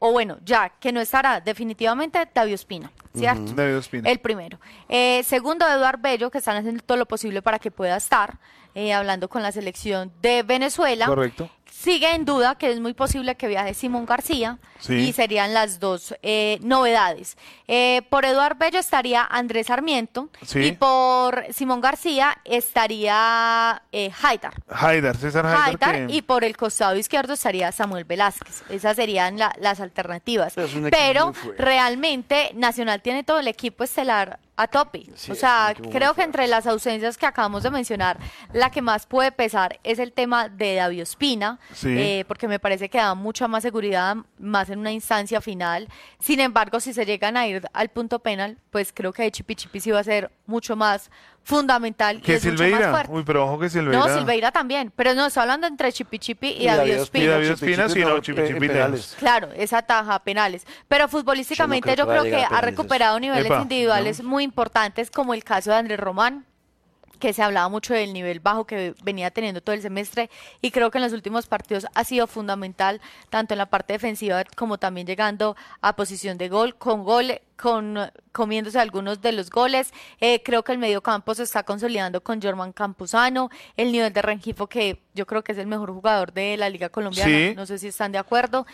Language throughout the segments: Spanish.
o bueno, ya que no estará definitivamente David Ospina, ¿cierto? David Ospina. El primero. Segundo, Eduard Bello, que están haciendo todo lo posible para que pueda estar, hablando con la selección de Venezuela. Correcto. Sigue en duda que es muy posible que viaje Simón García, Sí. y serían las dos novedades. Por Eduard Bello estaría Andrés Sarmiento, Sí. y por Simón García estaría Haidar. César Haidar. Y por el costado izquierdo estaría Samuel Velázquez. Esas serían las alternativas. Pero es un equipo Pero muy fuerte. realmente Nacional tiene todo el equipo estelar a tope. Sí, o es sea, un equipo muy creo que fuerte. entre las ausencias que acabamos de mencionar, la que más puede pesar es el tema de David Ospina, Sí. porque me parece que da mucha más seguridad, más en una instancia final. Sin embargo, si se llegan a ir al punto penal, pues creo que Chipi Chipi sí va a ser mucho más fundamental y Que es mucho más Silveira. fuerte. Uy, pero ojo que Silveira. No, Silveira también, pero no, estoy hablando entre Chipi Chipi y Y David David Y Ospina. David Ospina, sí, no, Chipi Chipi penales. Claro, esa taja penales. Pero futbolísticamente Yo no yo creo creo que vaya a que llegar a ha penales. recuperado niveles Epa, individuales muy importantes, como el caso de Andrés Román, que se hablaba mucho del nivel bajo que venía teniendo todo el semestre, y creo que en los últimos partidos ha sido fundamental, tanto en la parte defensiva como también llegando a posición de gol, comiéndose algunos de los goles. Creo que el mediocampo se está consolidando con Jorman Campuzano, el nivel de Rengifo, que yo creo que es el mejor jugador de la Liga Colombiana, Sí. no sé si están de acuerdo,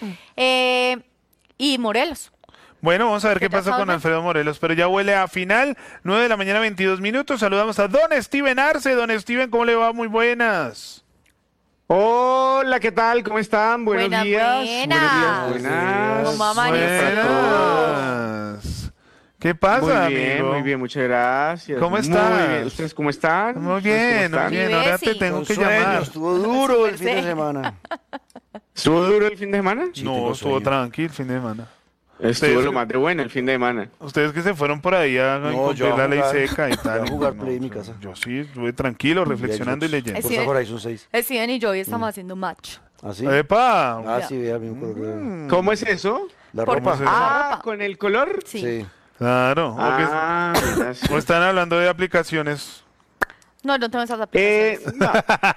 y Morelos. Bueno, vamos a ver Que qué ya pasa con saben. Alfredo Morelos, pero ya huele a final, 9 de la mañana, 22 minutos. Saludamos a don Steven Arce. Don Steven, ¿cómo le va? Muy buenas. Hola, ¿qué tal? ¿Cómo están? Buenos Buenas, días. buenas. Buenas. ¿Cómo amanece? Buenas. ¿Qué pasa, amigo? Muy bien, muchas gracias. ¿Cómo Muy estás? bien. ¿Ustedes cómo están? Muy ¿Ustedes bien, cómo muy están? bien. Ahora Sí. te tengo Con que sueños, llamar. estuvo duro el fin de Sí. semana. ¿Estuvo duro el fin de semana? Sí, No, tengo estuvo sueño. tranquilo el fin de semana. Estuvo Ustedes- lo más de bueno el fin de semana. Ustedes que se fueron por ahí a No, incumplir yo a la ley jugar- seca y yo tal. a jugar No, play en mi o sea, casa. Yo sí, estuve tranquilo, reflexionando y leyendo. Sí. Por ahí son 6. Steven y yo hoy estamos haciendo match. ¿Ah, sí? ¡Epa! Ah, sí, vea, mismo color. ¿Cómo es eso? La Por- ropa. Sí. Ah, ropa. ¿con el color? Sí. Sí. Claro. Ah, mira, sí. O están hablando de aplicaciones. No tengo esas aplicaciones. No.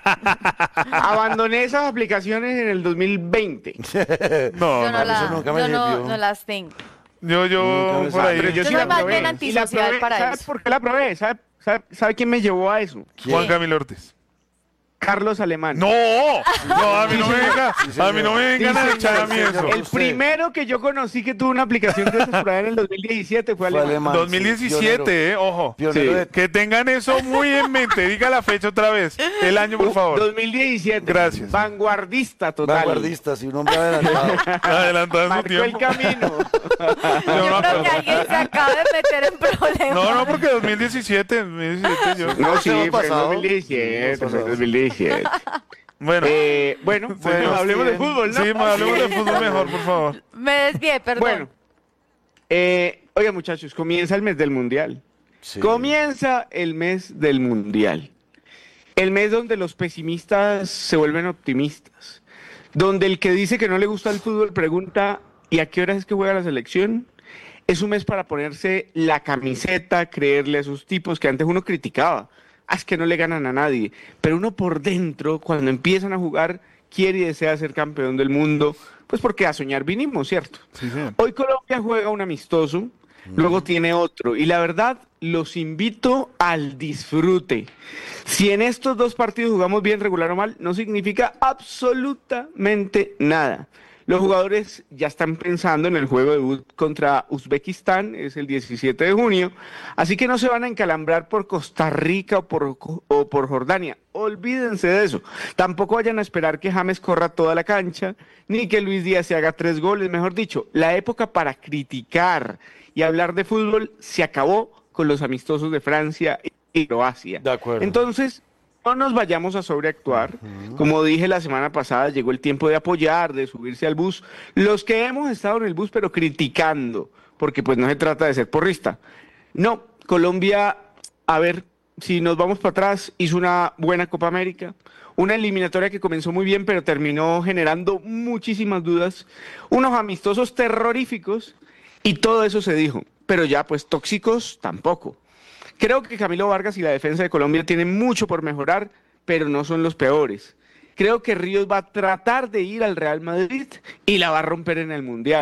Abandoné esas aplicaciones en el 2020. No, yo no. eso nunca me sirvió. no las tengo. Yo Nunca me por ahí. Pero yo Yo sí soy la más probé. bien Y la antisocial probé. para ¿Sabes eso. por qué la probé? ¿Sabe quién me llevó a eso? Juan Camilo Ortiz. Carlos Alemán. No, a mí no me venga, a mí no me vengan a Sí, echar a mí señor. eso. El usted. primero que yo conocí que tuvo una aplicación de esas por ahí en el 2017 fue Fue Alemán. Alemán. 2017, ojo. Pionero Sí. de... Que tengan eso muy en mente. Diga la fecha otra vez. El año, por favor. 2017. Gracias. Vanguardista total. Vanguardista, sí, un hombre adelantado. Adelantado en su Marcó el tiempo. camino. Yo Yo me creo acuerdo. que alguien se acaba de meter en problemas. No, porque 2017 yo. No, sí, Hemos fue en pasado. 2017. Hemos Fue en pasado. 2017. Bueno, Bueno, Bueno, hablemos de Steven. fútbol, ¿no? sí, hablemos de fútbol mejor, por favor. Me desvié, perdón. Bueno, oiga muchachos, comienza el mes del Mundial. Sí. Comienza el mes del Mundial. El mes donde los pesimistas se vuelven optimistas. Donde el que dice que no le gusta el fútbol pregunta, ¿y a qué horas es que juega la selección? Es un mes para ponerse la camiseta, creerle a esos tipos que antes uno criticaba. Ah, es que no le ganan a nadie. Pero uno por dentro, cuando empiezan a jugar, quiere y desea ser campeón del mundo. Pues porque a soñar vinimos, ¿cierto? Sí, señor. Hoy Colombia juega un amistoso, luego tiene otro. Y la verdad, los invito al disfrute. Si en estos dos partidos jugamos bien, regular o mal, no significa absolutamente nada. Los jugadores ya están pensando en el juego debut contra Uzbekistán, es el 17 de junio, así que no se van a encalambrar por Costa Rica o por Jordania. Olvídense de eso. Tampoco vayan a esperar que James corra toda la cancha, ni que Luis Díaz se haga 3 goles. Mejor dicho, la época para criticar y hablar de fútbol se acabó con los amistosos de Francia y Croacia. De acuerdo. Entonces, no nos vayamos a sobreactuar. Como dije la semana pasada, llegó el tiempo de apoyar, de subirse al bus. Los que hemos estado en el bus, pero criticando, porque pues no se trata de ser porrista. No, Colombia, a ver, si nos vamos para atrás, hizo una buena Copa América, una eliminatoria que comenzó muy bien, pero terminó generando muchísimas dudas, unos amistosos terroríficos, y todo eso se dijo. Pero ya, pues tóxicos tampoco. Creo que Camilo Vargas y la defensa de Colombia tienen mucho por mejorar, pero no son los peores. Creo que Ríos va a tratar de ir al Real Madrid y la va a romper en el Mundial.